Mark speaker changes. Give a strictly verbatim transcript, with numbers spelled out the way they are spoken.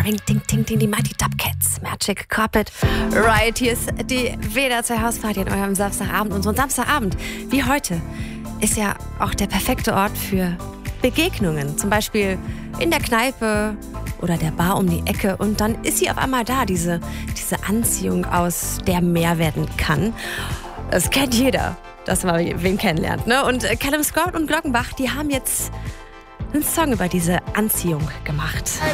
Speaker 1: Ring, ting, ting, ting, die Mighty Top Cats, Magic Carpet Ride. Hier ist die W D R zwei Hausparty an eurem Samstagabend. Und so ein Samstagabend wie heute ist ja auch der perfekte Ort für Begegnungen. Zum Beispiel in der Kneipe oder der Bar um die Ecke. Und dann ist sie auf einmal da, diese, diese Anziehung, aus der mehr werden kann. Das kennt jeder, dass man wen kennenlernt, ne? Und Callum Scott und Glockenbach, die haben jetzt einen Song über diese Anziehung gemacht.